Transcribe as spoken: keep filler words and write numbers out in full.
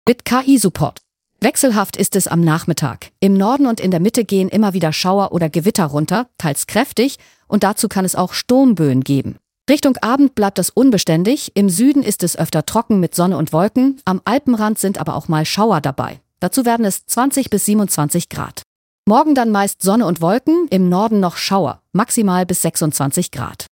Mit K I-Support. Wechselhaft ist es am Nachmittag. Im Norden und in der Mitte gehen immer wieder Schauer oder Gewitter runter, teils kräftig, und dazu kann es auch Sturmböen geben. Richtung Abend bleibt es unbeständig, im Süden ist es öfter trocken mit Sonne und Wolken, am Alpenrand sind aber auch mal Schauer dabei. Dazu werden es zwanzig bis siebenundzwanzig Grad. Morgen dann meist Sonne und Wolken, im Norden noch Schauer, maximal bis sechsundzwanzig Grad.